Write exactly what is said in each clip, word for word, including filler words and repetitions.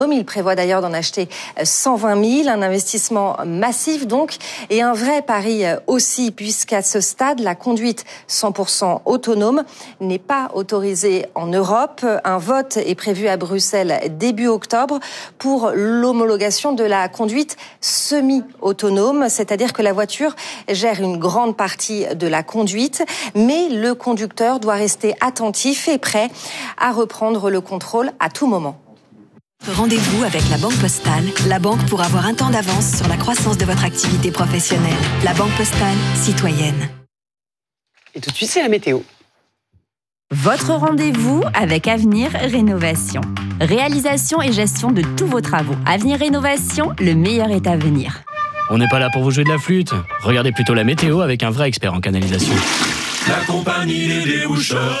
Il prévoit d'ailleurs d'en acheter cent vingt mille, un investissement massif donc, et un vrai pari aussi, puisqu'à ce stade, la conduite cent pour cent autonome n'est pas autorisée en Europe. Un vote est prévu à Bruxelles début octobre pour l'homologation de la conduite semi-autonome, c'est-à-dire que la voiture gère une grande partie de la conduite, mais le conducteur doit rester attentif et prêt à reprendre le contrôle à tout moment. Rendez-vous avec la Banque Postale, la banque pour avoir un temps d'avance sur la croissance de votre activité professionnelle. La Banque Postale, citoyenne. Et tout de suite, c'est la météo. Votre rendez-vous avec Avenir Rénovation. Réalisation et gestion de tous vos travaux. Avenir Rénovation, le meilleur est à venir. On n'est pas là pour vous jouer de la flûte. Regardez plutôt la météo avec un vrai expert en canalisation. La compagnie des déboucheurs.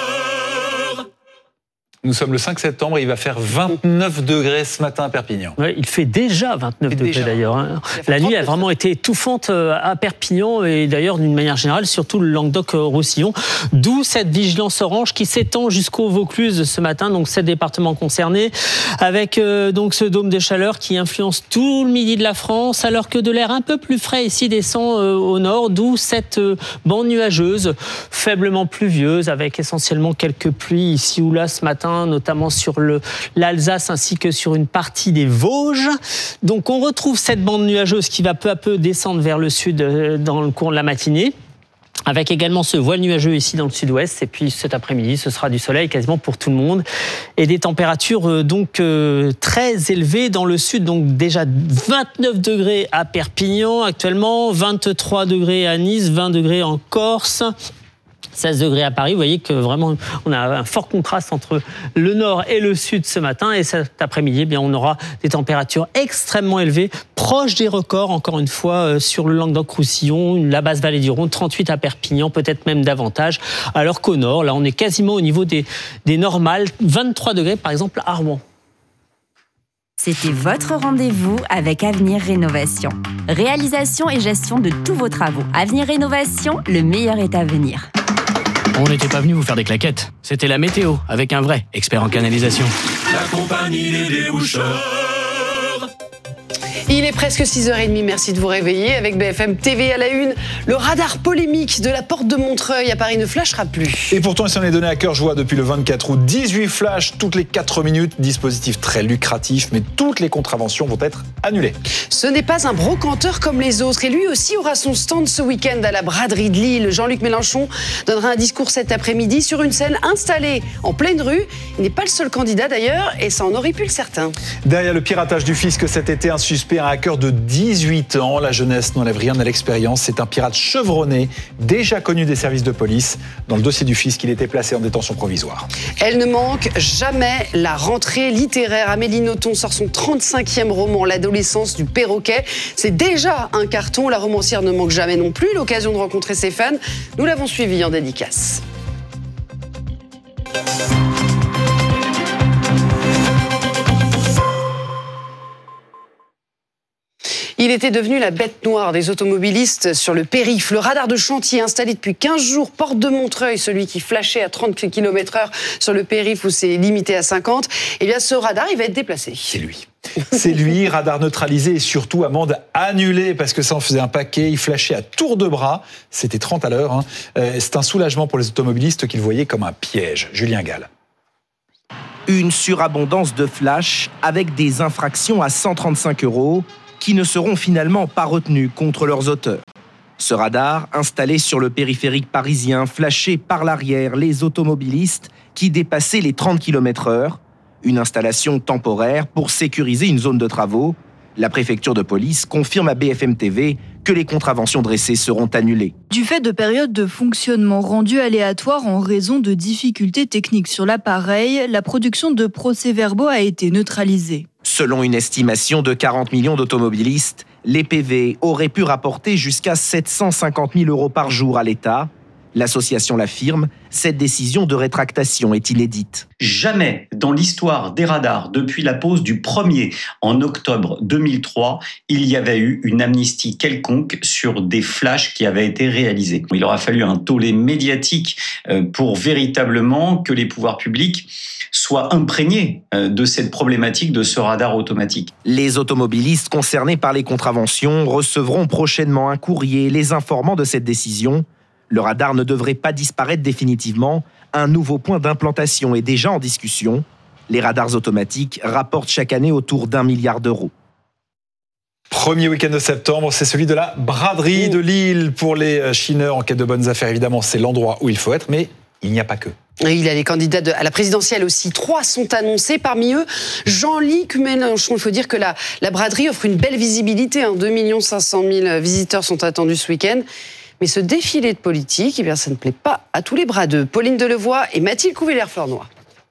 Nous sommes le cinq septembre et il va faire vingt-neuf degrés ce matin à Perpignan. Ouais, il fait déjà vingt-neuf degrés déjà. D'ailleurs. Hein. La nuit a vraiment été étouffante à Perpignan et d'ailleurs d'une manière générale surtout le Languedoc-Roussillon. D'où cette vigilance orange qui s'étend jusqu'au Vaucluse ce matin, donc sept départements concernés, avec euh, donc ce dôme de chaleur qui influence tout le midi de la France, alors que de l'air un peu plus frais ici descend euh, au nord, d'où cette euh, bande nuageuse, faiblement pluvieuse, avec essentiellement quelques pluies ici ou là ce matin, notamment sur le, l'Alsace ainsi que sur une partie des Vosges. Donc on retrouve cette bande nuageuse qui va peu à peu descendre vers le sud dans le cours de la matinée, avec également ce voile nuageux ici dans le sud-ouest. Et puis cet après-midi, ce sera du soleil quasiment pour tout le monde. Et des températures donc euh, très élevées dans le sud. Donc déjà vingt-neuf degrés à Perpignan actuellement, vingt-trois degrés à Nice, vingt degrés en Corse, seize degrés à Paris. Vous voyez que vraiment on a un fort contraste entre le nord et le sud ce matin, et cet après-midi eh bien on aura des températures extrêmement élevées, proches des records encore une fois sur le Languedoc-Roussillon, la basse vallée du Rhône, trente-huit à Perpignan, peut-être même davantage, alors qu'au nord là on est quasiment au niveau des, des normales, vingt-trois degrés par exemple à Rouen. C'était votre rendez-vous avec Avenir Rénovation. Réalisation et gestion de tous vos travaux. Avenir Rénovation, le meilleur est à venir. On n'était pas venu vous faire des claquettes. C'était la météo, avec un vrai expert en canalisation. La compagnie des déboucheurs. Il est presque six heures trente, merci de vous réveiller avec B F M T V à la une. Le radar polémique de la porte de Montreuil à Paris ne flashera plus. Et pourtant, il s'en est donné à cœur joie depuis le vingt-quatre août. dix-huit flashs toutes les quatre minutes, dispositif très lucratif, mais toutes les contraventions vont être annulées. Ce n'est pas un brocanteur comme les autres et lui aussi aura son stand ce week-end à la braderie de Lille. Jean-Luc Mélenchon donnera un discours cet après-midi sur une scène installée en pleine rue. Il n'est pas le seul candidat d'ailleurs et ça en aurait pu le certain. Derrière le piratage du fisc cet été, un suspect, un hacker de dix-huit ans. La jeunesse n'enlève rien à l'expérience. C'est un pirate chevronné, déjà connu des services de police. Dans le dossier du fisc, il était placé en détention provisoire. Elle ne manque jamais, la rentrée littéraire. Amélie Nothomb sort son trente-cinquième roman, L'adolescence du perroquet. C'est déjà un carton. La romancière ne manque jamais non plus l'occasion de rencontrer ses fans. Nous l'avons suivie en dédicace. Il était devenu la bête noire des automobilistes sur le périph'. Le radar de chantier installé depuis quinze jours, porte de Montreuil, celui qui flashait à trente kilomètres heure sur le périph' où c'est limité à cinquante, eh bien ce radar, il va être déplacé. C'est lui. C'est lui, radar neutralisé et surtout amende annulée parce que ça en faisait un paquet. Il flashait à tour de bras. C'était trente à l'heure. Hein. C'est un soulagement pour les automobilistes qu'ils voyaient comme un piège. Julien Gall. Une surabondance de flash avec des infractions à cent trente-cinq euros qui ne seront finalement pas retenues contre leurs auteurs. Ce radar, installé sur le périphérique parisien, flashait par l'arrière les automobilistes qui dépassaient les trente kilomètres heure. Une installation temporaire pour sécuriser une zone de travaux. La préfecture de police confirme à B F M T V que les contraventions dressées seront annulées. Du fait de périodes de fonctionnement rendues aléatoires en raison de difficultés techniques sur l'appareil, la production de procès-verbaux a été neutralisée. Selon une estimation de quarante millions d'automobilistes, les P V auraient pu rapporter jusqu'à sept cent cinquante mille euros par jour à l'État. L'association l'affirme, cette décision de rétractation est inédite. Jamais dans l'histoire des radars, depuis la pose du premier en octobre deux mille trois, il y avait eu une amnistie quelconque sur des flashs qui avaient été réalisés. Il aura fallu un tollé médiatique pour véritablement que les pouvoirs publics soient imprégnés de cette problématique de ce radar automatique. Les automobilistes concernés par les contraventions recevront prochainement un courrier les informant de cette décision. Le radar ne devrait pas disparaître définitivement. Un nouveau point d'implantation est déjà en discussion. Les radars automatiques rapportent chaque année autour d'un milliard d'euros. Premier week-end de septembre, c'est celui de la braderie de Lille. Pour les chineurs en quête de bonnes affaires, évidemment, c'est l'endroit où il faut être, mais il n'y a pas que. Il y a les candidats de, à la présidentielle aussi. Trois sont annoncés. Parmi eux, Jean-Luc Mélenchon. Il faut dire que la, la braderie offre une belle visibilité. Hein. deux millions cinq cent mille visiteurs sont attendus ce week-end. Mais ce défilé de politique, eh bien, ça ne plaît pas à tous les bradeux. Pauline Delevoye et Mathilde Couvillère-Flornoy.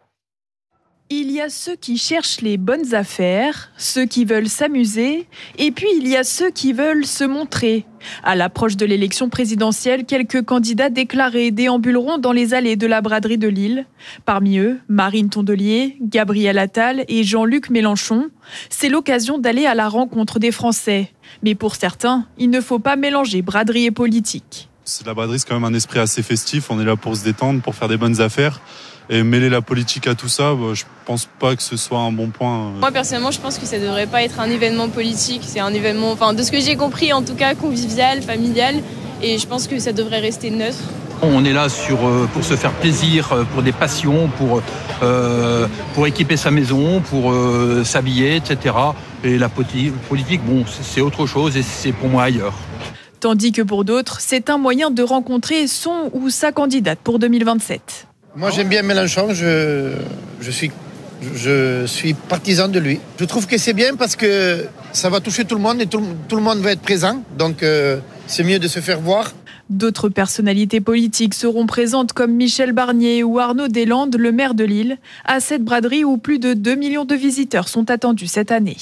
Il y a ceux qui cherchent les bonnes affaires, ceux qui veulent s'amuser, et puis il y a ceux qui veulent se montrer. À l'approche de l'élection présidentielle, quelques candidats déclarés déambuleront dans les allées de la braderie de Lille. Parmi eux, Marine Tondelier, Gabriel Attal et Jean-Luc Mélenchon. C'est l'occasion d'aller à la rencontre des Français. Mais pour certains, il ne faut pas mélanger braderie et politique. C'est la braderie, c'est quand même un esprit assez festif. On est là pour se détendre, pour faire des bonnes affaires. Et mêler la politique à tout ça, bah, je pense pas que ce soit un bon point. Moi personnellement, je pense que ça devrait pas être un événement politique. C'est un événement, enfin de ce que j'ai compris en tout cas, convivial, familial. Et je pense que ça devrait rester neutre. On est là sur, pour se faire plaisir, pour des passions, pour, euh, pour équiper sa maison, pour euh, s'habiller, et cetera. Et la politique, bon, c'est autre chose et c'est pour moi ailleurs. Tandis que pour d'autres, c'est un moyen de rencontrer son ou sa candidate pour deux mille vingt-sept. Moi, j'aime bien Mélenchon, je, je, suis, je suis partisan de lui. Je trouve que c'est bien parce que ça va toucher tout le monde et tout, tout le monde va être présent. Donc, euh, c'est mieux de se faire voir. D'autres personnalités politiques seront présentes comme Michel Barnier ou Arnaud Deslandes, le maire de Lille, à cette braderie où plus de deux millions de visiteurs sont attendus cette année.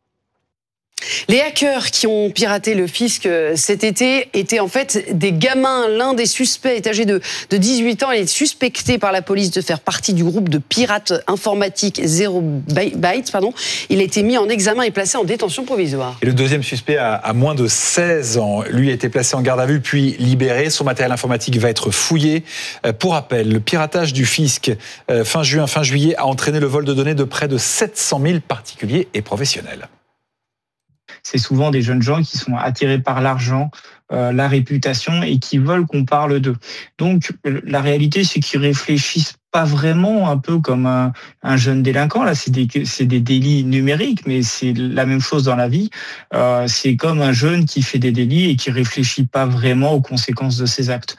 Les hackers qui ont piraté le fisc cet été étaient en fait des gamins. L'un des suspects est âgé de, de dix-huit ans. Il est suspecté par la police de faire partie du groupe de pirates informatiques Zero Byte. Pardon. Il a été mis en examen et placé en détention provisoire. Et le deuxième suspect a, a moins de seize ans. Lui a été placé en garde à vue puis libéré. Son matériel informatique va être fouillé. Pour rappel, le piratage du fisc fin juin, fin juillet a entraîné le vol de données de près de sept cent mille particuliers et professionnels. C'est souvent des jeunes gens qui sont attirés par l'argent, euh, la réputation et qui veulent qu'on parle d'eux. Donc la réalité, c'est qu'ils réfléchissent pas vraiment un peu comme un, un jeune délinquant. Là, c'est des, c'est des délits numériques, mais c'est la même chose dans la vie. Euh, c'est comme un jeune qui fait des délits et qui réfléchit pas vraiment aux conséquences de ses actes.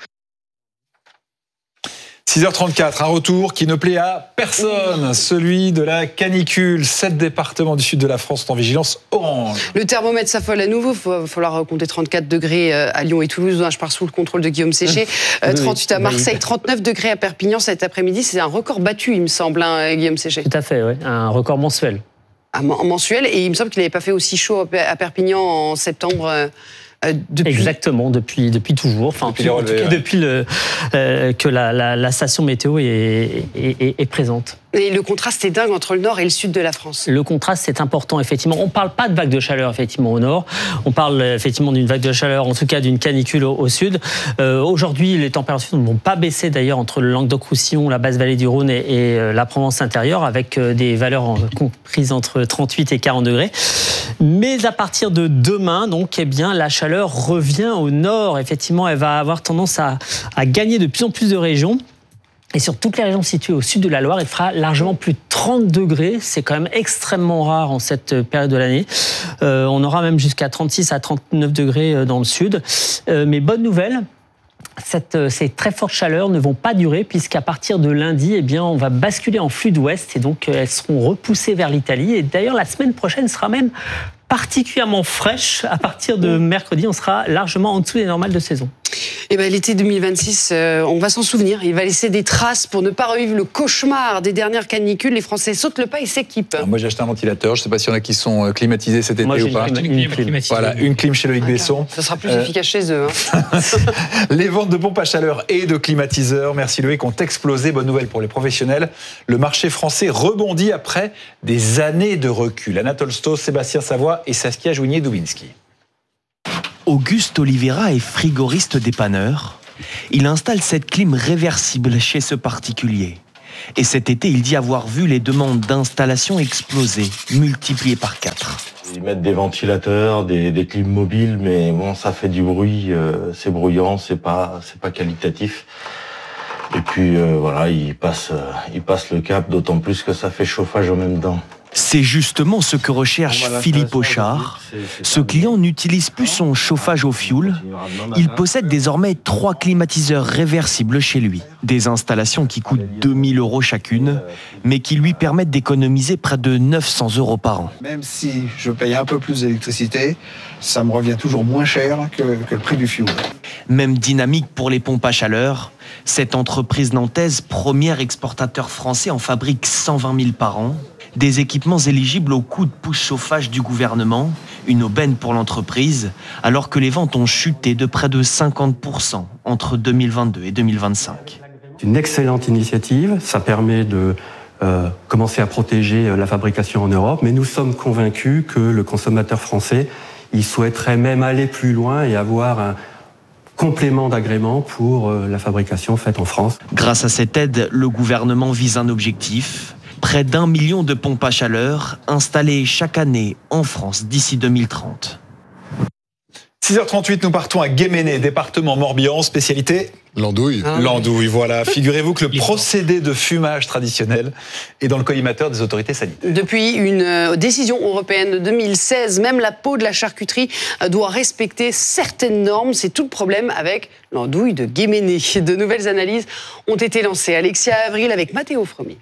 six heures trente-quatre, un retour qui ne plaît à personne, celui de la canicule. Sept départements du sud de la France sont en vigilance orange. Le thermomètre s'affole à nouveau, il va falloir compter trente-quatre degrés à Lyon et Toulouse, je pars sous le contrôle de Guillaume Séché, trente-huit à Marseille, trente-neuf degrés à Perpignan cet après-midi. C'est un record battu, il me semble, hein, Guillaume Séché. Tout à fait, oui, un record mensuel. Un mensuel, et il me semble qu'il n'avait pas fait aussi chaud à Perpignan en septembre. Depuis... Exactement, depuis, depuis toujours. Enfin, depuis, en tout cas, ouais. depuis le, euh, que la, la, la station météo est, est, est, est présente. Et le contraste est dingue entre le nord et le sud de la France. Le contraste, c'est important, effectivement. On ne parle pas de vague de chaleur, effectivement, au nord. On parle, effectivement, d'une vague de chaleur, en tout cas d'une canicule au, au sud. Euh, aujourd'hui, les températures ne vont pas baisser, d'ailleurs, entre le Languedoc-Roussillon, la basse vallée du Rhône et, et euh, la Provence intérieure, avec euh, des valeurs en, comprises entre trente-huit et quarante degrés. Mais à partir de demain, donc, eh bien, la chaleur revient au nord. Effectivement, elle va avoir tendance à, à gagner de plus en plus de régions. Et sur toutes les régions situées au sud de la Loire, il fera largement plus de trente degrés. C'est quand même extrêmement rare en cette période de l'année. Euh, on aura même jusqu'à trente-six à trente-neuf degrés dans le sud. Euh, mais bonne nouvelle, cette, ces très fortes chaleurs ne vont pas durer puisqu'à partir de lundi, eh bien, on va basculer en flux d'ouest et donc elles seront repoussées vers l'Italie. Et d'ailleurs, la semaine prochaine sera même particulièrement fraîche. À partir de mercredi, on sera largement en dessous des normales de saison. Eh ben, l'été deux mille vingt-six, euh, on va s'en souvenir. Il va laisser des traces pour ne pas revivre le cauchemar des dernières canicules. Les Français sautent le pas et s'équipent. Alors moi, j'ai acheté un ventilateur. Je ne sais pas s'il y en a qui sont climatisés cet été moi, ou pas. Une, une, une clim. Voilà, une clim chez Loïc Besson. Ça sera plus euh... efficace chez eux. Hein. Les ventes de pompes à chaleur et de climatiseurs, merci Loïc, ont explosé. Bonne nouvelle pour les professionnels. Le marché français rebondit après des années de recul. Anatole Stoss, Sébastien Savoie et Saskia Jougnier-Dubinski. Auguste Oliveira est frigoriste dépanneur. Il installe cette clim réversible chez ce particulier. Et cet été, il dit avoir vu les demandes d'installation exploser, multipliées par quatre. Ils mettent des ventilateurs, des, des clims mobiles, mais bon, ça fait du bruit, euh, c'est bruyant, c'est pas, c'est pas qualitatif. Et puis euh, voilà, ils passent, euh, ils passent le cap, d'autant plus que ça fait chauffage en même temps. C'est justement ce que recherche Philippe Auchard. Ce client n'utilise plus son chauffage au fioul. Il possède désormais trois climatiseurs réversibles chez lui. Des installations qui coûtent deux mille euros chacune, mais qui lui permettent d'économiser près de neuf cents euros par an. Même si je paye un peu plus d'électricité, ça me revient toujours moins cher que, que le prix du fioul. Même dynamique pour les pompes à chaleur. Cette entreprise nantaise, premier exportateur français, en fabrique cent vingt mille par an. Des équipements éligibles au coup de pouce chauffage du gouvernement, une aubaine pour l'entreprise, alors que les ventes ont chuté de près de cinquante pour cent entre deux mille vingt-deux et deux mille vingt-cinq. C'est une excellente initiative, ça permet de euh, commencer à protéger la fabrication en Europe, mais nous sommes convaincus que le consommateur français, il souhaiterait même aller plus loin et avoir un complément d'agrément pour euh, la fabrication faite en France. Grâce à cette aide, le gouvernement vise un objectif. Près d'un million de pompes à chaleur installées chaque année en France d'ici deux mille trente. six heures trente-huit, nous partons à Guéméné, département Morbihan, spécialité l'andouille. Ah, l'andouille, voilà. Figurez-vous que le procédé de fumage traditionnel est dans le collimateur des autorités sanitaires. Depuis une décision européenne de deux mille seize, même la peau de la charcuterie doit respecter certaines normes. C'est tout le problème avec l'andouille de Guéméné. De nouvelles analyses ont été lancées. Alexia Avril avec Mathéo Fromy.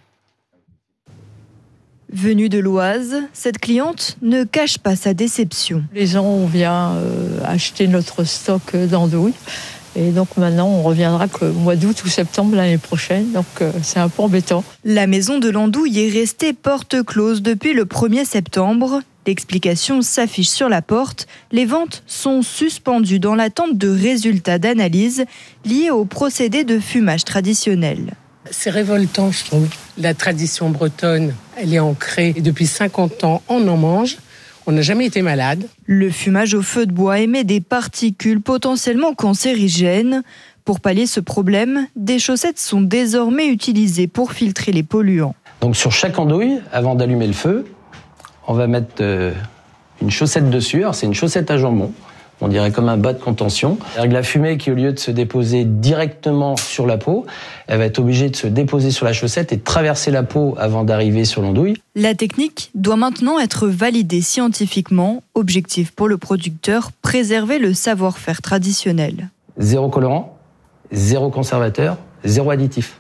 Venue de l'Oise, cette cliente ne cache pas sa déception. Les gens ont bien euh, acheté notre stock d'andouilles. Et donc maintenant, on reviendra que le mois d'août ou septembre l'année prochaine. Donc euh, c'est un peu embêtant. La maison de l'andouille est restée porte close depuis le premier septembre. L'explication s'affiche sur la porte. Les ventes sont suspendues dans l'attente de résultats d'analyse liés au procédé de fumage traditionnel. C'est révoltant, je trouve. La tradition bretonne, elle est ancrée. Et depuis cinquante ans, on en mange. On n'a jamais été malade. Le fumage au feu de bois émet des particules potentiellement cancérigènes. Pour pallier ce problème, des chaussettes sont désormais utilisées pour filtrer les polluants. Donc sur chaque andouille, avant d'allumer le feu, on va mettre euh, une chaussette dessus. Alors c'est une chaussette à jambon. On dirait comme un bas de contention. C'est-à-dire que la fumée qui, au lieu de se déposer directement sur la peau, elle va être obligée de se déposer sur la chaussette et de traverser la peau avant d'arriver sur l'andouille. La technique doit maintenant être validée scientifiquement. Objectif pour le producteur, préserver le savoir-faire traditionnel. Zéro colorant, zéro conservateur, zéro additif.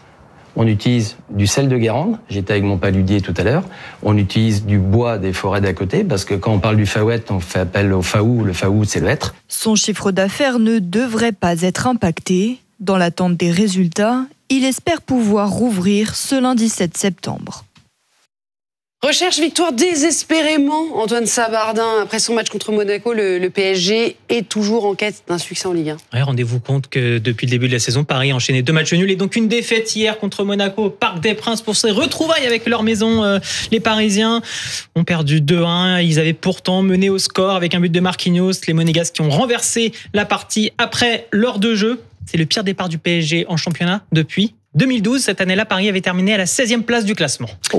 On utilise du sel de Guérande, j'étais avec mon paludier tout à l'heure. On utilise du bois des forêts d'à côté, parce que quand on parle du faouet, on fait appel au faou. Le faou, c'est le hêtre. Son chiffre d'affaires ne devrait pas être impacté. Dans l'attente des résultats, il espère pouvoir rouvrir ce lundi sept septembre. Recherche victoire désespérément, Antoine Sabardin. Après son match contre Monaco, le, le P S G est toujours en quête d'un succès en Ligue un. Ouais, rendez-vous compte que depuis le début de la saison, Paris a enchaîné deux matchs nuls et donc une défaite hier contre Monaco au Parc des Princes pour ses retrouvailles avec leur maison. Euh, les Parisiens ont perdu deux à un. Ils avaient pourtant mené au score avec un but de Marquinhos. Les Monégasques qui ont renversé la partie après l'heure de jeu. C'est le pire départ du P S G en championnat depuis deux mille douze. Cette année-là, Paris avait terminé à la seizième place du classement. Oh.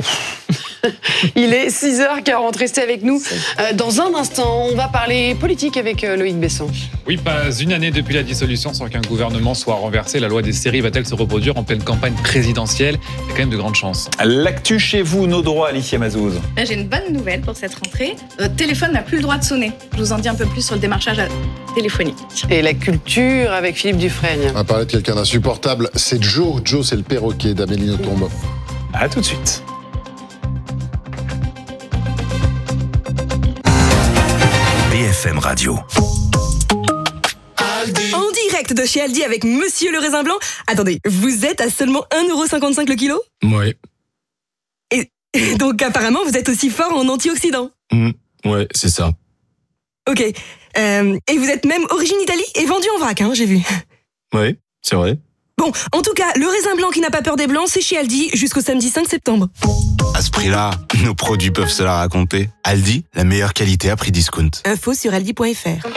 Il est six heures quarante, restez avec nous. Euh, dans un instant, on va parler politique avec euh, Loïc Besson. Oui, pas une année depuis la dissolution sans qu'un gouvernement soit renversé. La loi des séries va-t-elle se reproduire en pleine campagne présidentielle? Il y a quand même de grandes chances. L'actu chez vous, nos droits, Alicia Mazouz. J'ai une bonne nouvelle pour cette rentrée. Votre téléphone n'a plus le droit de sonner. Je vous en dis un peu plus sur le démarchage téléphonique. Et la culture avec Philippe Dufresne. On va parler de quelqu'un d'insupportable. C'est Joe. Joe, c'est le perroquet d'Amélie Nothomb. À tout de suite. B F M Radio. En direct direct de chez Aldi avec Monsieur le raisin blanc. Attendez, vous êtes à seulement un euro cinquante-cinq le kilo ? Ouais. Et donc apparemment, vous êtes aussi fort en antioxydants. Mmh, ouais, c'est ça. Ok. Euh, et vous êtes même origine Italie et vendu en vrac, hein, j'ai vu. Ouais, c'est vrai. Bon, en tout cas, le raisin blanc qui n'a pas peur des blancs, c'est chez Aldi jusqu'au samedi cinq septembre. À ce prix-là, nos produits peuvent se la raconter. Aldi, la meilleure qualité à prix discount. Info sur aldi point f r.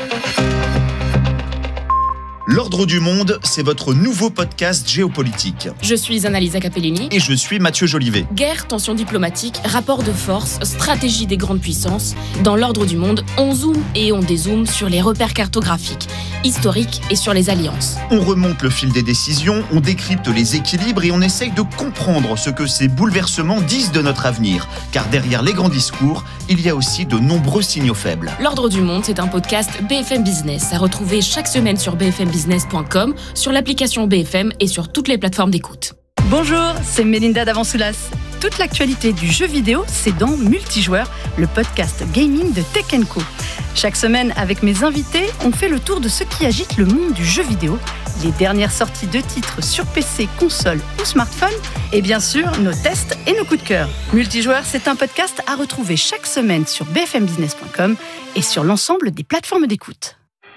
L'Ordre du Monde, c'est votre nouveau podcast géopolitique. Je suis Annalisa Capellini. Et je suis Mathieu Jolivet. Guerre, tensions diplomatiques, rapports de force, stratégie des grandes puissances. Dans l'Ordre du Monde, on zoome et on dézoome sur les repères cartographiques, historiques et sur les alliances. On remonte le fil des décisions, on décrypte les équilibres et on essaye de comprendre ce que ces bouleversements disent de notre avenir. Car derrière les grands discours, il y a aussi de nombreux signaux faibles. L'Ordre du Monde, c'est un podcast B F M Business à retrouver chaque semaine sur b f m business point com, sur l'application B F M et sur toutes les plateformes d'écoute. Bonjour, c'est Mélinda d'Avansoulas. Toute l'actualité du jeu vidéo, c'est dans Multijoueur, le podcast gaming de Tech and Co. Chaque semaine, avec mes invités, on fait le tour de ce qui agite le monde du jeu vidéo, les dernières sorties de titres sur P C, console ou smartphone, et bien sûr, nos tests et nos coups de cœur. Multijoueur, c'est un podcast à retrouver chaque semaine sur b f m business point com et sur l'ensemble des plateformes d'écoute.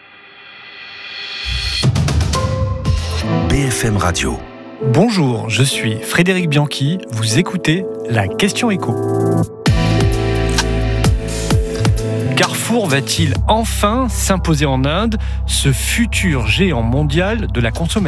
B F M Radio. Bonjour, je suis Frédéric Bianchi, vous écoutez la Question Écho. Carrefour va-t-il enfin s'imposer en Inde, ce futur géant mondial de la consommation ?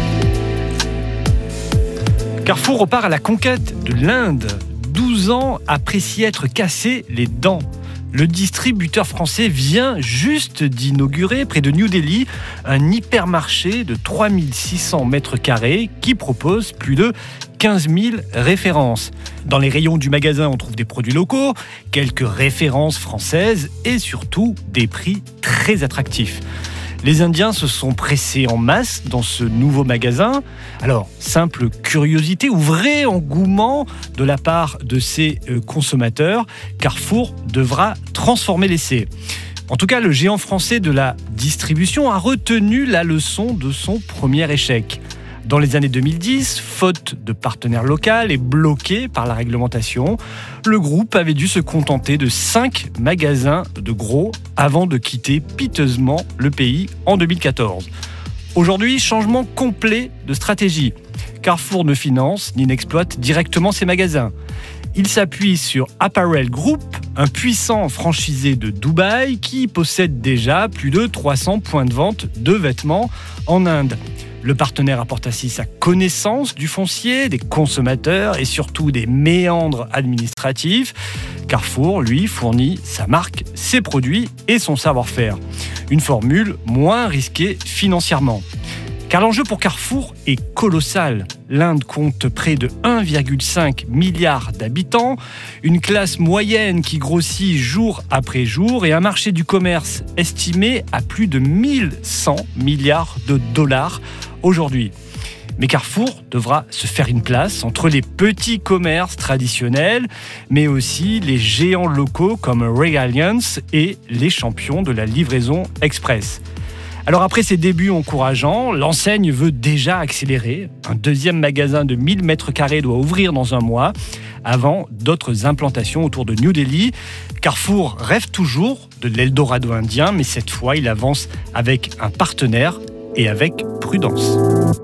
Carrefour repart à la conquête de l'Inde, douze ans après s'y être cassé les dents. Le distributeur français vient juste d'inaugurer, près de New Delhi, un hypermarché de trois mille six cents mètres carrés qui propose plus de quinze mille références. Dans les rayons du magasin, on trouve des produits locaux, quelques références françaises et surtout des prix très attractifs. Les Indiens se sont pressés en masse dans ce nouveau magasin. Alors, simple curiosité ou vrai engouement de la part de ces consommateurs, Carrefour devra transformer l'essai. En tout cas, le géant français de la distribution a retenu la leçon de son premier échec. Dans les années deux mille dix, faute de partenaire local et bloqué par la réglementation, le groupe avait dû se contenter de cinq magasins de gros avant de quitter piteusement le pays en deux mille quatorze. Aujourd'hui, changement complet de stratégie. Carrefour ne finance ni n'exploite directement ses magasins. Il s'appuie sur Apparel Group, un puissant franchisé de Dubaï qui possède déjà plus de trois cents points de vente de vêtements en Inde. Le partenaire apporte ainsi sa connaissance du foncier, des consommateurs et surtout des méandres administratifs. Carrefour, lui, fournit sa marque, ses produits et son savoir-faire. Une formule moins risquée financièrement. Car l'enjeu pour Carrefour est colossal. L'Inde compte près de un virgule cinq milliard d'habitants, une classe moyenne qui grossit jour après jour et un marché du commerce estimé à plus de mille cent milliards de dollars aujourd'hui. Mais Carrefour devra se faire une place entre les petits commerces traditionnels, mais aussi les géants locaux comme Regalians et les champions de la livraison express. Alors après ses débuts encourageants, l'enseigne veut déjà accélérer. Un deuxième magasin de mille mètres carrés doit ouvrir dans un mois, avant d'autres implantations autour de New Delhi. Carrefour rêve toujours de l'Eldorado indien, mais cette fois, il avance avec un partenaire et avec prudence.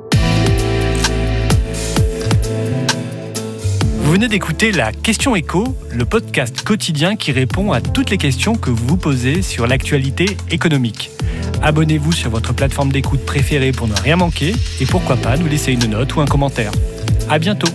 Vous venez d'écouter la Question Écho, le podcast quotidien qui répond à toutes les questions que vous vous posez sur l'actualité économique. Abonnez-vous sur votre plateforme d'écoute préférée pour ne rien manquer et pourquoi pas nous laisser une note ou un commentaire. À bientôt.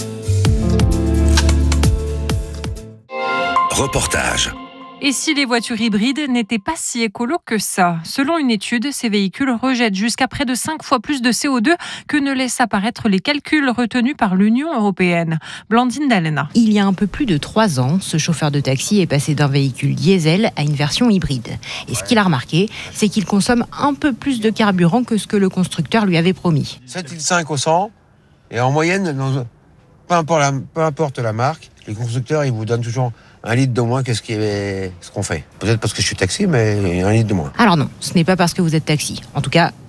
Reportage. Et si les voitures hybrides n'étaient pas si écolos que ça ? Selon une étude, ces véhicules rejettent jusqu'à près de cinq fois plus de C O deux que ne laissent apparaître les calculs retenus par l'Union européenne. Blandine Dalena. Il y a un peu plus de trois ans, ce chauffeur de taxi est passé d'un véhicule diesel à une version hybride. Et ce qu'il a remarqué, c'est qu'il consomme un peu plus de carburant que ce que le constructeur lui avait promis. sept virgule cinq au cent, et en moyenne, dans, peu, importe la, peu importe la marque, les constructeurs ils vous donnent toujours un litre de moins que ce, qui est, ce qu'on fait. Peut-être parce que je suis taxi, mais un litre de moins. Alors non, ce n'est pas parce que vous êtes taxi. En tout cas,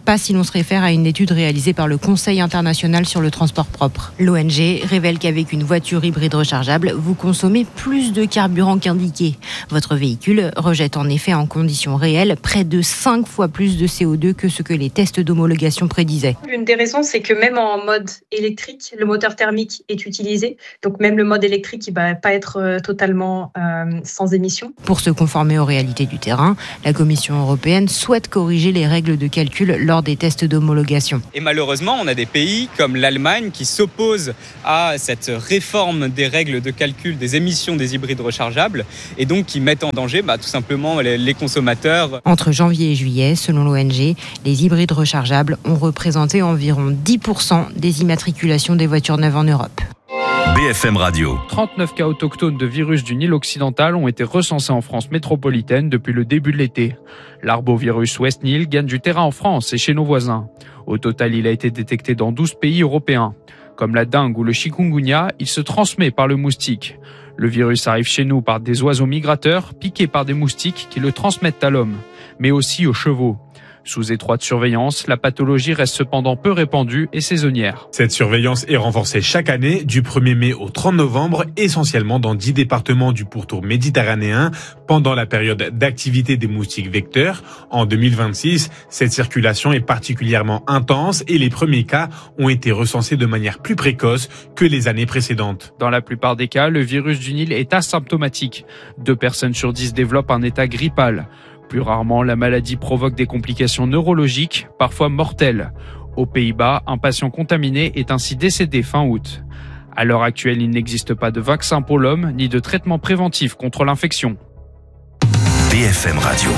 pas si l'on se réfère à une étude réalisée par le Conseil international sur le transport propre. L'O N G révèle qu'avec une voiture hybride rechargeable, vous consommez plus de carburant qu'indiqué. Votre véhicule rejette en effet en conditions réelles près de cinq fois plus de C O deux que ce que les tests d'homologation prédisaient. L'une des raisons, c'est que même en mode électrique, le moteur thermique est utilisé. Donc même le mode électrique, il ne va pas être totalement euh, sans émission. Pour se conformer aux réalités du terrain, la Commission européenne souhaite corriger les règles de calcul lors des tests d'homologation. Et malheureusement, on a des pays comme l'Allemagne qui s'opposent à cette réforme des règles de calcul des émissions des hybrides rechargeables et donc qui mettent en danger bah, tout simplement les, les consommateurs. Entre janvier et juillet, selon l'O N G, les hybrides rechargeables ont représenté environ dix pour cent des immatriculations des voitures neuves en Europe. B F M Radio. trente-neuf cas autochtones de virus du Nil occidental ont été recensés en France métropolitaine depuis le début de l'été. L'arbovirus West Nile gagne du terrain en France et chez nos voisins. Au total, il a été détecté dans douze pays européens. Comme la dengue ou le chikungunya, il se transmet par le moustique. Le virus arrive chez nous par des oiseaux migrateurs piqués par des moustiques qui le transmettent à l'homme, mais aussi aux chevaux. Sous étroite surveillance, la pathologie reste cependant peu répandue et saisonnière. Cette surveillance est renforcée chaque année du premier mai au trente novembre, essentiellement dans dix départements du pourtour méditerranéen, pendant la période d'activité des moustiques vecteurs. En deux mille vingt-six, cette circulation est particulièrement intense et les premiers cas ont été recensés de manière plus précoce que les années précédentes. Dans la plupart des cas, le virus du Nil est asymptomatique. Deux personnes sur dix développent un état grippal. Plus rarement, la maladie provoque des complications neurologiques, parfois mortelles. Aux Pays-Bas, un patient contaminé est ainsi décédé fin août. À l'heure actuelle, il n'existe pas de vaccin pour l'homme, ni de traitement préventif contre l'infection. B F M Radio.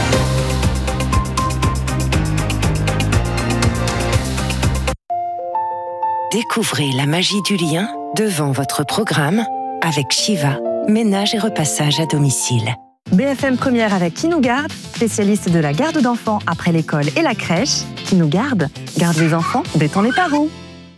Découvrez la magie du lien devant votre programme avec Shiva, ménage et repassage à domicile. B F M Première avec Qui nous garde, spécialiste de la garde d'enfants après l'école et la crèche. Qui nous garde, garde les enfants, détend les parents.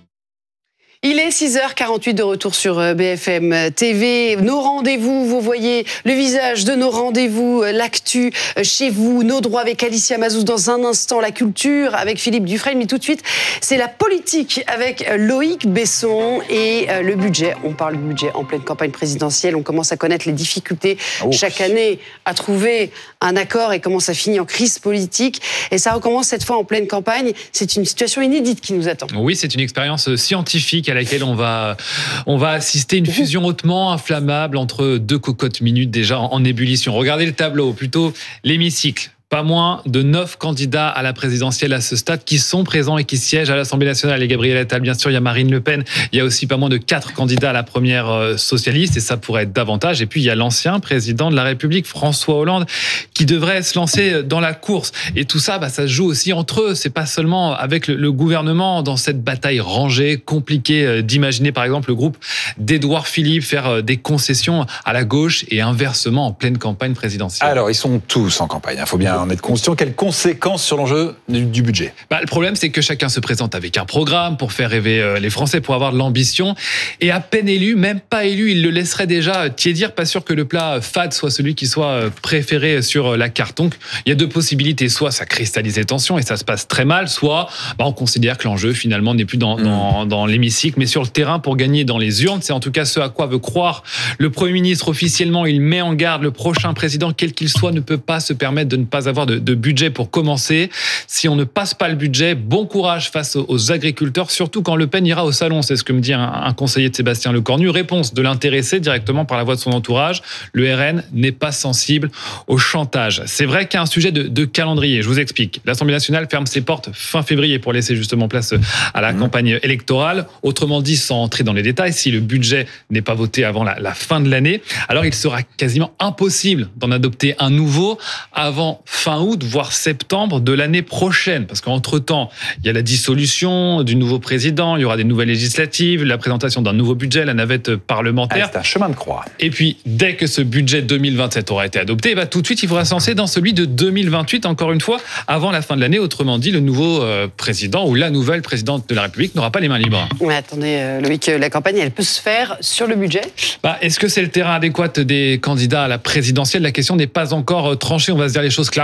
Il est six heures quarante-huit de retour sur B F M T V. Nos rendez-vous, vous voyez le visage de nos rendez-vous, l'actu chez vous, nos droits avec Alicia Mazouz dans un instant, la culture avec Philippe Dufresne. Mais tout de suite, c'est la politique avec Loïc Besson et le budget. On parle du budget en pleine campagne présidentielle. On commence à connaître les difficultés oh. chaque année à trouver un accord et comment ça finit en crise politique. Et ça recommence cette fois en pleine campagne. C'est une situation inédite qui nous attend. Oui, c'est une expérience scientifique à laquelle on va, on va assister une fusion hautement inflammable entre deux cocottes minutes déjà en ébullition. Regardez le tableau, plutôt l'hémicycle. Pas moins de neuf candidats à la présidentielle à ce stade qui sont présents et qui siègent à l'Assemblée nationale. Et Gabriel Attal, bien sûr, il y a Marine Le Pen. Il y a aussi pas moins de quatre candidats à la première socialiste et ça pourrait être davantage. Et puis, il y a l'ancien président de la République, François Hollande, qui devrait se lancer dans la course. Et tout ça, bah, ça se joue aussi entre eux. C'est pas seulement avec le, le gouvernement dans cette bataille rangée, compliquée d'imaginer, par exemple, le groupe d'Édouard Philippe faire des concessions à la gauche et inversement en pleine campagne présidentielle. Alors, ils sont tous en campagne. Il faut bien en être conscient. Quelles conséquences sur l'enjeu du, du budget ? Bah, le problème, c'est que chacun se présente avec un programme pour faire rêver les Français, pour avoir de l'ambition. Et à peine élu, même pas élu, il le laisserait déjà tiédir. Pas sûr que le plat fade soit celui qui soit préféré sur la carte. Donc, il y a deux possibilités. Soit ça cristallise les tensions et ça se passe très mal, soit bah, on considère que l'enjeu, finalement, n'est plus dans, mmh. dans, dans l'hémicycle, mais sur le terrain pour gagner dans les urnes. C'est en tout cas ce à quoi veut croire le Premier ministre officiellement. Il met en garde le prochain président, quel qu'il soit, ne peut pas se permettre de ne pas avoir de, de budget pour commencer. Si on ne passe pas le budget, bon courage face aux agriculteurs, surtout quand Le Pen ira au salon. C'est ce que me dit un, un conseiller de Sébastien Lecornu. Réponse de l'intéressé directement par la voix de son entourage. Le R N n'est pas sensible au chantage. C'est vrai qu'il y a un sujet de, de calendrier. Je vous explique. L'Assemblée nationale ferme ses portes fin février pour laisser justement place à la mmh. campagne électorale. Autrement dit, sans entrer dans les détails, si le budget n'est pas voté avant la, la fin de l'année, alors il sera quasiment impossible d'en adopter un nouveau avant fin août, voire septembre de l'année prochaine. Parce qu'entre-temps, il y a la dissolution du nouveau président, il y aura des nouvelles législatives, la présentation d'un nouveau budget, la navette parlementaire. Ah, c'est un chemin de croix. Et puis, dès que ce budget deux mille vingt-sept aura été adopté, bah, tout de suite, il faudra se lancer dans celui de deux mille vingt-huit, encore une fois, avant la fin de l'année. Autrement dit, le nouveau euh, président ou la nouvelle présidente de la République n'aura pas les mains libres. Mais attendez, euh, Loïc, la campagne, elle peut se faire sur le budget ? Bah, est-ce que c'est le terrain adéquat des candidats à la présidentielle ? La question n'est pas encore tranchée, on va se dire les choses clairement.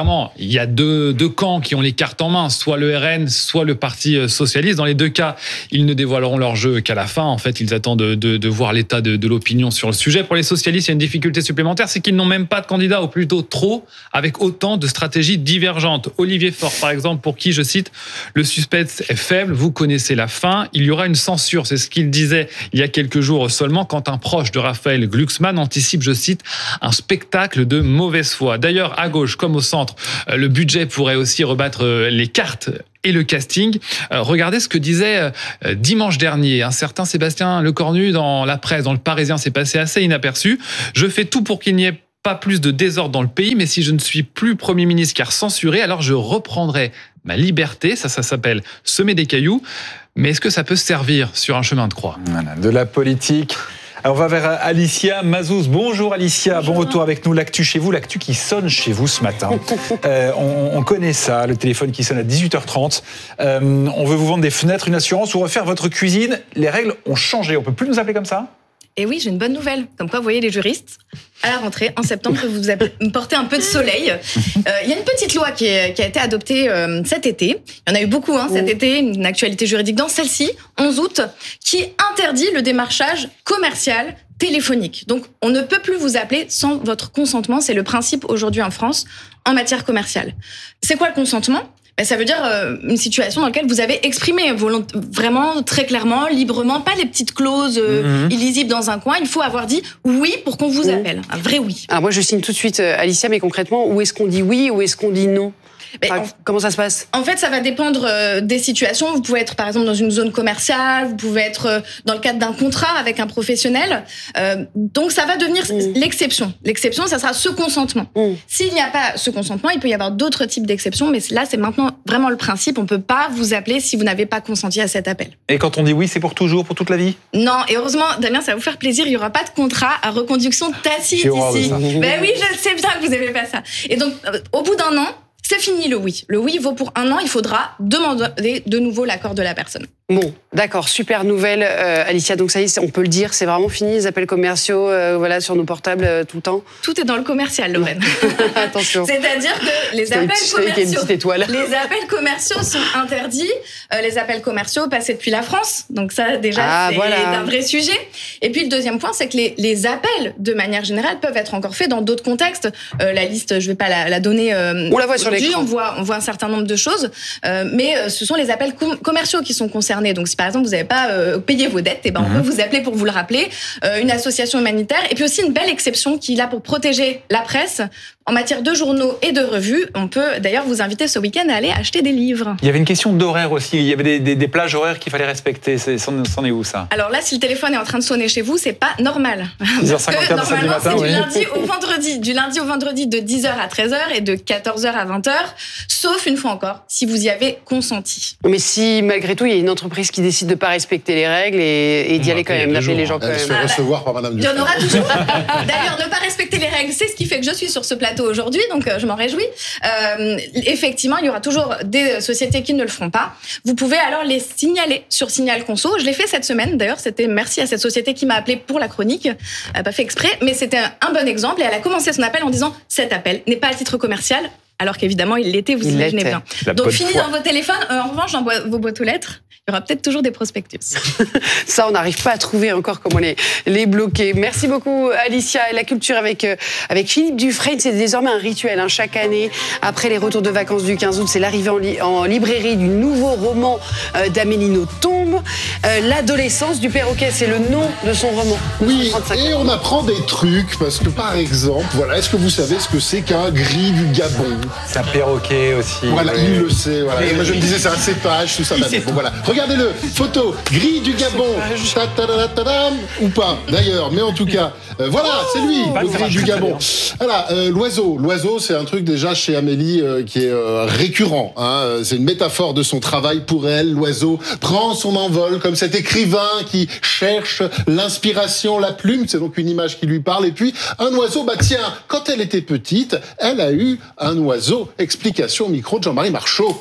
clairement, il y a deux, deux camps qui ont les cartes en main, soit le R N, soit le Parti socialiste. Dans les deux cas, ils ne dévoileront leur jeu qu'à la fin. En fait, ils attendent de, de, de voir l'état de, de l'opinion sur le sujet. Pour les socialistes, il y a une difficulté supplémentaire, c'est qu'ils n'ont même pas de candidat, ou plutôt trop, avec autant de stratégies divergentes. Olivier Faure, par exemple, pour qui, je cite, le suspense est faible, vous connaissez la fin, il y aura une censure. C'est ce qu'il disait il y a quelques jours seulement, quand un proche de Raphaël Glucksmann anticipe, je cite, un spectacle de mauvaise foi. D'ailleurs, à gauche comme au centre, le budget pourrait aussi rebattre les cartes et le casting. Euh, regardez ce que disait euh, dimanche dernier un certain Sébastien Lecornu dans la presse, dans le Parisien. C'est passé assez inaperçu. Je fais tout pour qu'il n'y ait pas plus de désordre dans le pays, mais si je ne suis plus Premier ministre car censuré, alors je reprendrai ma liberté. Ça, ça s'appelle semer des cailloux. Mais est-ce que ça peut servir sur un chemin de croix ? Voilà, de la politique. Alors on va vers Alicia Mazouz. Bonjour Alicia, Bonjour. Bon retour avec nous. L'actu chez vous, l'actu qui sonne chez vous ce matin. Euh, on, on connaît ça, le téléphone qui sonne à dix-huit heures trente. Euh, on veut vous vendre des fenêtres, une assurance ou refaire votre cuisine. Les règles ont changé, on peut plus nous appeler comme ça ? Et oui, j'ai une bonne nouvelle. Comme quoi, vous voyez, les juristes, à la rentrée, en septembre, vous vous portez un peu de soleil. Il euh, y a une petite loi qui, est, qui a été adoptée euh, cet été. Il y en a eu beaucoup hein, cet été, une actualité juridique dans celle-ci, onze août, qui interdit le démarchage commercial téléphonique. Donc, on ne peut plus vous appeler sans votre consentement. C'est le principe aujourd'hui en France en matière commerciale. C'est quoi le consentement ? Ben, ça veut dire euh, une situation dans laquelle vous avez exprimé volont- vraiment très clairement, librement, pas les petites clauses euh, mmh. illisibles dans un coin. Il faut avoir dit oui pour qu'on vous appelle, mmh. un vrai oui. Alors moi je signe tout de suite, Alicia, mais concrètement, où est-ce qu'on dit oui, où est-ce qu'on dit non ? Mais enfin, en, comment ça se passe ? En fait, ça va dépendre euh, des situations. Vous pouvez être, par exemple, dans une zone commerciale. Vous pouvez être euh, dans le cadre d'un contrat avec un professionnel. Euh, donc, ça va devenir mmh. l'exception. L'exception, ça sera ce consentement. Mmh. S'il n'y a pas ce consentement, il peut y avoir d'autres types d'exceptions. Mais là, c'est maintenant vraiment le principe. On ne peut pas vous appeler si vous n'avez pas consenti à cet appel. Et quand on dit oui, c'est pour toujours, pour toute la vie ? Non. Et heureusement, Damien, ça va vous faire plaisir. Il n'y aura pas de contrat à reconduction tacite ici. Ben oui, je sais bien que vous n'aimez pas ça. Et donc, euh, au bout d'un an, c'est fini le oui. Le oui vaut pour un an, il faudra demander de nouveau l'accord de la personne. Bon, d'accord, super nouvelle, euh, Alicia. Donc ça y est, on peut le dire, c'est vraiment fini les appels commerciaux, euh, voilà, sur nos portables euh, tout le temps. Tout est dans le commercial, Lorraine. Attention. C'est-à-dire que les appels petit, commerciaux, les appels commerciaux sont interdits. Euh, les appels commerciaux passés depuis la France, donc ça déjà ah, c'est voilà. un vrai sujet. Et puis le deuxième point, c'est que les, les appels, de manière générale, peuvent être encore faits dans d'autres contextes. Euh, la liste, je vais pas la, la donner. Euh, on la voit sur l'écran. On voit, on voit un certain nombre de choses, euh, mais euh, ce sont les appels com- commerciaux qui sont concernés. Donc, si par exemple vous n'avez pas euh, payé vos dettes, eh ben, mmh. on peut vous appeler pour vous le rappeler. Euh, une association humanitaire, et puis aussi une belle exception qui est là pour protéger la presse. En matière de journaux et de revues, on peut d'ailleurs vous inviter ce week-end à aller acheter des livres. Il y avait une question d'horaire aussi. Il y avait des, des, des plages horaires qu'il fallait respecter. C'est, c'en, c'en est où ça ? Alors là, si le téléphone est en train de sonner chez vous, c'est pas normal. dix heures cinquante-quatre Parce que normalement, matin, c'est oui. du lundi au vendredi. Du lundi au vendredi de dix heures à treize heures et de quatorze heures à vingt heures. Sauf, une fois encore, si vous y avez consenti. Mais si, malgré tout, il y a une entreprise qui décide de ne pas respecter les règles et, et d'y aller quand même, d'appeler les gens quand même. même. Se fait recevoir par Madame Il y en aura toujours. D'ailleurs, ne pas respecter les règles, c'est ce qui fait que je suis sur ce plateau aujourd'hui, donc je m'en réjouis. Euh, effectivement, il y aura toujours des sociétés qui ne le feront pas. Vous pouvez alors les signaler sur Signal Conso. Je l'ai fait cette semaine, d'ailleurs, c'était merci à cette société qui m'a appelé pour la chronique. Elle n'a pas fait exprès, mais c'était un bon exemple et elle a commencé son appel en disant « Cet appel n'est pas à titre commercial ». Alors qu'évidemment, il l'était, vous il imaginez l'était. bien. Donc, fini foi. Dans vos téléphones. Euh, en revanche, dans vos boîtes aux lettres, il y aura peut-être toujours des prospectus. Ça, on n'arrive pas à trouver encore comment les, les bloquer. Merci beaucoup, Alicia. Et la culture avec, euh, avec Philippe Dufresne, c'est désormais un rituel. Hein, chaque année, après les retours de vacances du quinze août, c'est l'arrivée en, li- en librairie du nouveau roman euh, d'Amélie Nothomb. Euh, L'adolescence du perroquet, c'est le nom de son roman. Oui, et on apprend des trucs, parce que par exemple, voilà, est-ce que vous savez ce que c'est qu'un gris du Gabon ? C'est un perroquet aussi. Voilà, oui. il le sait. Voilà. Et moi, je me disais, c'est un cépage, tout ça. Bon, voilà. Regardez-le, photo, gris du Gabon. Ta-ta-ta-ta-ta, ou pas, d'ailleurs. Mais en tout cas, euh, voilà, oh, c'est lui, le gris du Gabon. Voilà, euh, l'oiseau. L'oiseau, c'est un truc déjà chez Amélie euh, qui est euh, récurrent. Hein. C'est une métaphore de son travail pour elle. L'oiseau prend son envol comme cet écrivain qui cherche l'inspiration, la plume. C'est donc une image qui lui parle. Et puis, un oiseau, bah tiens, quand elle était petite, elle a eu un oiseau. Explication au micro de Jean-Marie Marchot.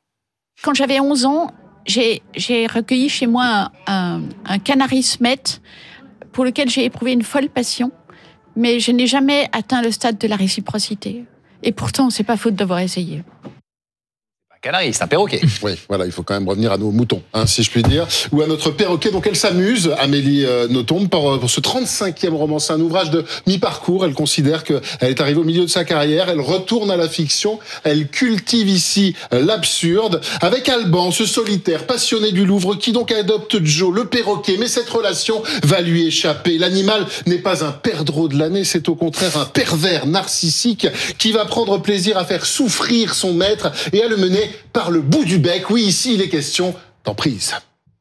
Quand j'avais onze ans, j'ai, j'ai recueilli chez moi un, un, un canari smette pour lequel j'ai éprouvé une folle passion, mais je n'ai jamais atteint le stade de la réciprocité. Et pourtant, c'est pas faute d'avoir essayé. Canari, c'est un perroquet. Oui, voilà, il faut quand même revenir à nos moutons, hein, si je puis dire, ou à notre perroquet. Donc elle s'amuse, Amélie euh, Nothomb, pour, pour ce trente-cinquième roman. C'est un ouvrage de mi-parcours. Elle considère qu'elle est arrivée au milieu de sa carrière. Elle retourne à la fiction. Elle cultive ici euh, l'absurde. Avec Alban, ce solitaire passionné du Louvre, qui donc adopte Joe, le perroquet. Mais cette relation va lui échapper. L'animal n'est pas un perdreau de l'année, c'est au contraire un pervers narcissique qui va prendre plaisir à faire souffrir son maître et à le mener par le bout du bec. Oui, ici, il est question d'emprise.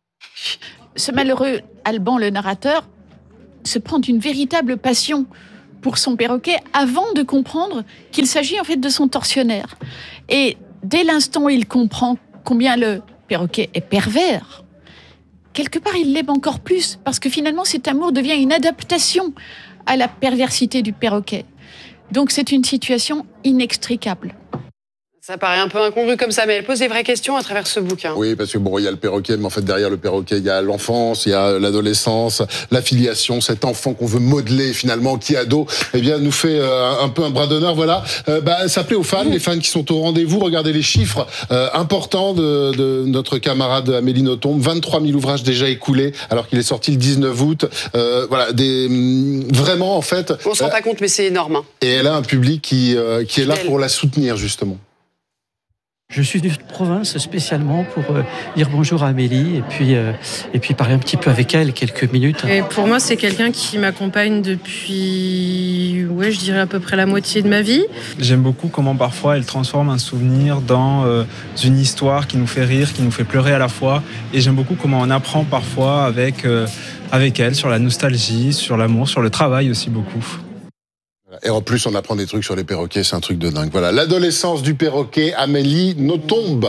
Ce malheureux Alban, le narrateur, se prend d'une véritable passion pour son perroquet avant de comprendre qu'il s'agit en fait de son tortionnaire. Et dès l'instant où il comprend combien le perroquet est pervers, quelque part, il l'aime encore plus, parce que finalement, cet amour devient une adaptation à la perversité du perroquet. Donc, c'est une situation inextricable. Ça paraît un peu incongru comme ça, mais elle pose des vraies questions à travers ce bouquin. Oui, parce que bon, il y a le perroquet, mais en fait, derrière le perroquet, il y a l'enfance, il y a l'adolescence, la filiation, cet enfant qu'on veut modeler finalement, qui ado, eh bien, nous fait euh, un peu un bras d'honneur, voilà. Euh, bah, ça plaît aux fans, les fans qui sont au rendez-vous. Regardez les chiffres euh, importants de, de notre camarade Amélie Nothomb. vingt-trois mille ouvrages déjà écoulés, alors qu'il est sorti le dix-neuf août. Euh, voilà, des, vraiment, en fait... On s'en rend pas compte, mais c'est énorme. Hein. Et elle a un public qui, euh, qui est là pour la soutenir, justement. Je suis de province spécialement pour euh, dire bonjour à Amélie et puis, euh, et puis parler un petit peu avec elle quelques minutes. Et pour moi, c'est quelqu'un qui m'accompagne depuis, ouais, je dirais à peu près la moitié de ma vie. J'aime beaucoup comment parfois elle transforme un souvenir dans euh, une histoire qui nous fait rire, qui nous fait pleurer à la fois. Et j'aime beaucoup comment on apprend parfois avec, euh, avec elle sur la nostalgie, sur l'amour, sur le travail aussi beaucoup. Et en plus, on apprend des trucs sur les perroquets, c'est un truc de dingue. Voilà, l'adolescence du perroquet, Amélie Nothomb.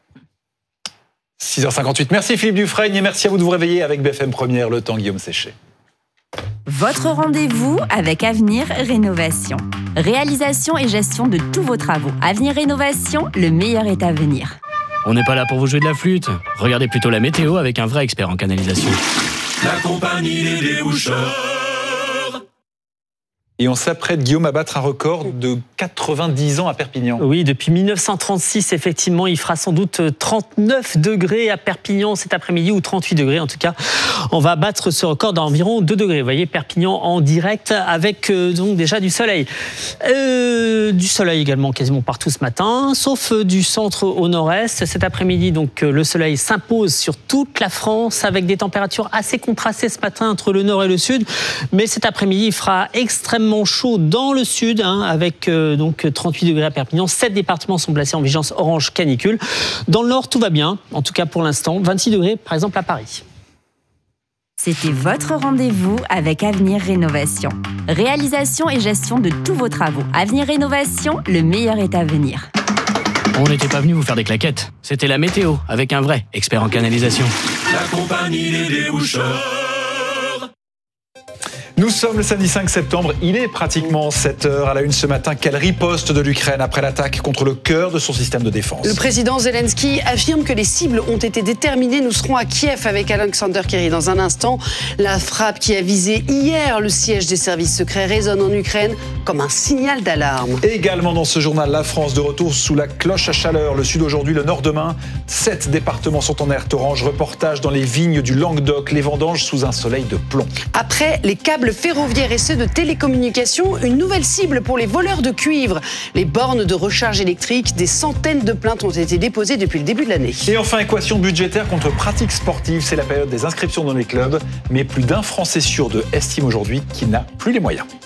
six heures cinquante-huit. Merci Philippe Dufresne et merci à vous de vous réveiller avec B F M Première, le temps Guillaume Séché. Votre rendez-vous avec Avenir Rénovation. Réalisation et gestion de tous vos travaux. Avenir Rénovation, le meilleur est à venir. On n'est pas là pour vous jouer de la flûte. Regardez plutôt la météo avec un vrai expert en canalisation. La compagnie des déboucheurs. Et on s'apprête, Guillaume, à battre un record de quatre-vingt-dix ans à Perpignan. Oui, depuis mille neuf cent trente-six, effectivement, il fera sans doute trente-neuf degrés à Perpignan cet après-midi, ou trente-huit degrés en tout cas. On va battre ce record d'environ deux degrés. Vous voyez, Perpignan en direct avec euh, donc déjà du soleil. Euh, du soleil également quasiment partout ce matin, sauf du centre au nord-est. Cet après-midi, donc, le soleil s'impose sur toute la France avec des températures assez contrastées ce matin entre le nord et le sud. Mais cet après-midi, il fera extrêmement chaud dans le sud, hein, avec euh, donc trente-huit degrés à Perpignan. Sept départements sont placés en vigilance orange canicule. Dans le nord, tout va bien, en tout cas pour l'instant. vingt-six degrés, par exemple, à Paris. C'était votre rendez-vous avec Avenir Rénovation. Réalisation et gestion de tous vos travaux. Avenir Rénovation, le meilleur est à venir. On n'était pas venu vous faire des claquettes. C'était la météo, avec un vrai expert en canalisation. La compagnie des déboucheurs. Nous sommes le samedi cinq septembre, il est pratiquement sept heures. À la une ce matin, quelle riposte de l'Ukraine après l'attaque contre le cœur de son système de défense. Le président Zelensky affirme que les cibles ont été déterminées. Nous serons à Kiev avec Alexander Kerry dans un instant. La frappe qui a visé hier le siège des services secrets résonne en Ukraine comme un signal d'alarme. Également dans ce journal, la France de retour sous la cloche à chaleur. Le sud aujourd'hui, le nord demain. Sept départements sont en alerte orange. Reportage dans les vignes du Languedoc. Les vendanges sous un soleil de plomb. Après les câbles ferroviaires et ceux de télécommunications, une nouvelle cible pour les voleurs de cuivre. Les bornes de recharge électrique, des centaines de plaintes ont été déposées depuis le début de l'année. Et enfin, équation budgétaire contre pratique sportive. C'est la période des inscriptions dans les clubs. Mais plus d'un Français sur deux estime aujourd'hui qu'il n'a plus les moyens.